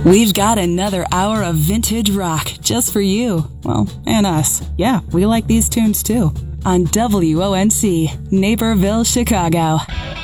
We've got another hour of vintage rock just for you. Well, and us. Yeah, we like these tunes too. On WONC, Naperville, Chicago.